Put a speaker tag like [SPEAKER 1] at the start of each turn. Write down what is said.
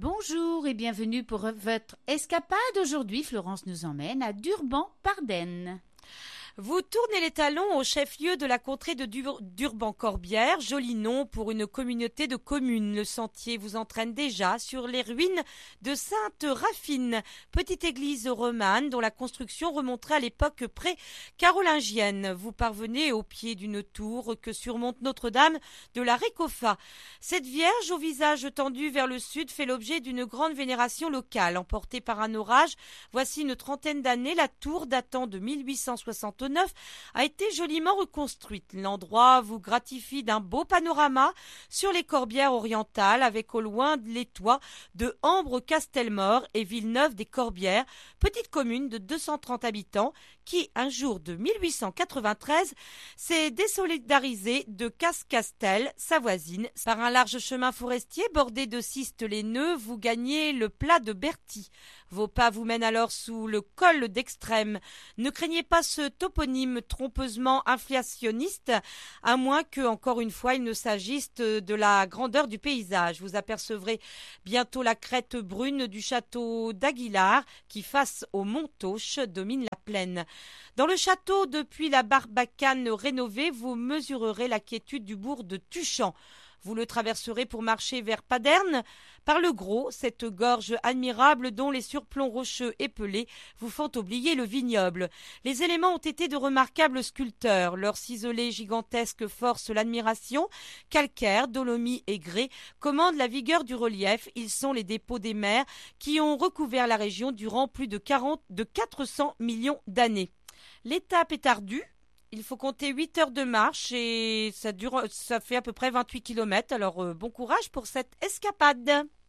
[SPEAKER 1] Bonjour et bienvenue pour votre escapade. Aujourd'hui, Florence nous emmène à Durban-Pardenne.
[SPEAKER 2] Vous tournez les talons au chef-lieu de la contrée de Durban-Corbière, joli nom pour une communauté de communes. Le sentier vous entraîne déjà sur les ruines de Sainte-Raphine, petite église romane dont la construction remonterait à l'époque pré-carolingienne. Vous parvenez au pied d'une tour que surmonte Notre-Dame de la Récoffa. Cette vierge au visage tendu vers le sud fait l'objet d'une grande vénération locale. Emportée par un orage, voici une trentaine d'années, la tour datant de 1869 a été joliment reconstruite. L'endroit vous gratifie d'un beau panorama sur les Corbières orientales avec au loin les toits de Ambre-Castelmore et Villeneuve-des-Corbières, petite commune de 230 habitants qui, un jour de 1893, s'est désolidarisée de Casse-Castel, sa voisine. Par un large chemin forestier bordé de cistes laineux, vous gagnez le plat de Berthy. Vos pas vous mènent alors sous le col d'Extrême. Ne craignez pas ce toponyme trompeusement inflationniste, à moins que, encore une fois, il ne s'agisse de la grandeur du paysage. Vous apercevrez bientôt la crête brune du château d'Aguilar, qui, face au mont Tauche, domine la plaine. Dans le château, depuis la barbacane rénovée, vous mesurerez la quiétude du bourg de Tuchan. Vous le traverserez pour marcher vers Paderne, par le Gros, cette gorge admirable dont les surplombs rocheux épelés vous font oublier le vignoble. Les éléments ont été de remarquables sculpteurs. Leurs ciselés gigantesques forcent l'admiration. Calcaire, dolomie et grès commandent la vigueur du relief. Ils sont les dépôts des mers qui ont recouvert la région durant plus de 400 millions d'années. L'étape est ardue. Il faut compter 8 heures de marche et ça fait à peu près 28 km. Alors bon courage pour cette escapade.